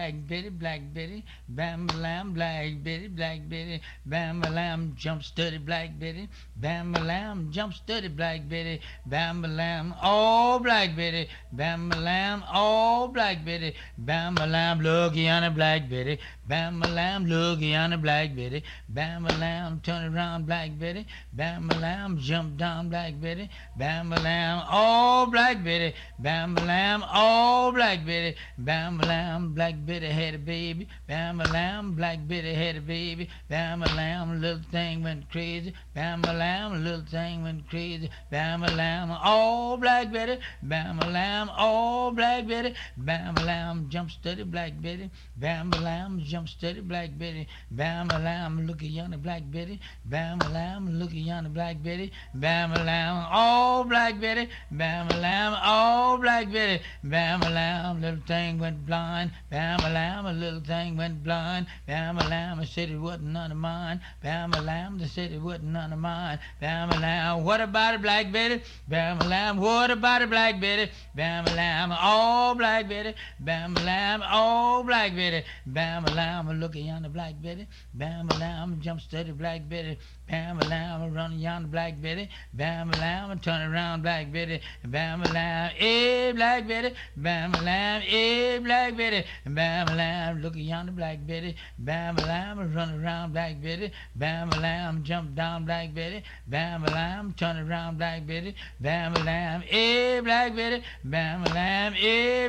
Black Betty, bam a lamb, Black Betty, bam a lamb, jump steady, Black Betty, bam a lamb, jump steady, Black Betty, bam a lamb, oh Black Betty, bam a lamb, oh Black Betty, bam a lamb, looky on a Black Betty, bam a lamb, looky on a Black Betty, bam a lamb, turn around, Black Betty, bam a lamb, jump down, Black Betty, bam a lamb, oh Black Betty, bam a lamb, oh Black Betty, bam a lamb, Black Betty had a baby, bam a lamb, Black Betty had a baby, bam a lamb, little thing went crazy, bam a lamb, little thing went crazy, bam a lamb, oh Black Betty, bam a lamb, oh Black Betty, bam a lamb, jump steady, Black Betty, bam a lamb, jump steady, Black Betty, bam a lamb, look at yonder Black Betty, bam a lamb, look at yonder Black Betty, bam a lamb, oh Black Betty, bam a lamb, oh Black Betty, bam a lamb, little thing went blind, bam a lamb, a little thing went blind, bam a lamb, I said it wasn't none of mine, bam a lamb, they said it wasn't none of mine, bam a lamb, what about it, Black Betty, bam a lamb, what about it, Black Betty, bam a lamb, oh Black Betty, bam a lamb, oh Black Betty, bam a lamb, look at yonder Black Betty, bam a lamb, jump steady, Black Betty, bam a lamb, run yonder Black Betty, bam a lamb, turn around, Black Betty, bam a lamb, eh Black Betty, bam a lamb, eh Black Betty, bam a lamb, look at yonder Black Betty, bam a lamb, run around, Black Betty, bam a lamb, jump down, Black Betty, bam a lamb, turn around, Black Betty, bam a lamb, eh Black Betty, bam a lamb, eh